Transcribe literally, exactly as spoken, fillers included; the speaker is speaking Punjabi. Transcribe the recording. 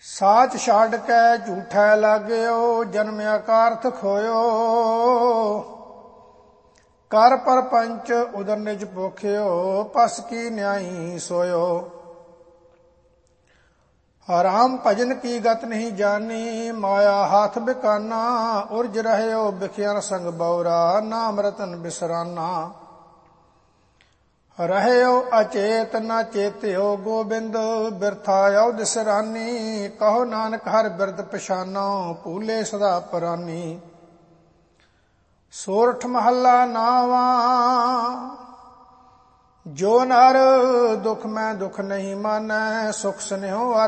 ਸਾਚ ਛੱਡ ਕੇ ਝੂਠੈ ਲਾਗਿਓ, ਜਨਮਿਆ ਕਾਰਥ ਖੋਇਓ। ਕਰ ਪਰਪੰਚ ਉਦਰ ਨਿਜ ਭੁਖਿਓ, ਪਸ ਕੀ ਨਿਆਈ ਸੋਇਓ। ਰਾਮ ਭਜਨ ਕੀ ਗਤ ਨਹੀਂ ਜਾਨੀ, ਮਾਇਆ ਹਾਥ ਬਿਕਾਨਾ। ਉਰਜ ਰਹਿਓ ਬਿਖਿਆ ਸੰਗ ਬਉਰਾ, ਨਾਮ ਰਤਨ ਬਿਸਰਾਨਾ। ਰਹਿਓ ਅਚੇਤ ਨਾ ਚੇਤਿਓ ਗੋਬਿੰਦ, ਬਿਰਥਾ ਔਧ ਸਿਰਾਨੀ। ਕਹੋ ਨਾਨਕ ਹਰ ਬਿਰਦ ਪਛਾਨੋ, ਭੂਲੇ ਸਦਾ ਪਰਾਨੀ। ਸੋਰਠ ਮਹੱਲਾ ਨਾਵਾਂ, ਜੋ ਨਰ ਦੁਖ ਮੈਂ ਦੁਖ ਨਹੀਂ ਮਾਨੈ, ਸੁਖ ਸੁਨਿਓ